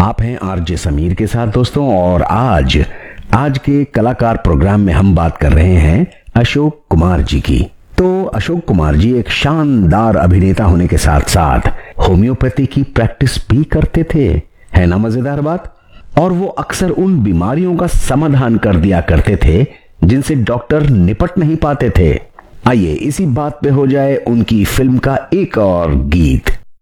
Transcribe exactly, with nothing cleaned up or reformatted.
आप हैं आरजे समीर के साथ दोस्तों। और आज आज के कलाकार प्रोग्राम में हम बात कर रहे हैं अशोक कुमार जी की। तो अशोक कुमार जी एक शानदार अभिनेता होने के साथ साथ होम्योपैथी की प्रैक्टिस भी करते थे। है ना मजेदार बात। और वो अक्सर उन बीमारियों का समाधान कर दिया करते थे जिनसे डॉक्टर निपट नहीं पाते थे। आइए इसी बात पे हो जाए उनकी फिल्म का एक और गीत।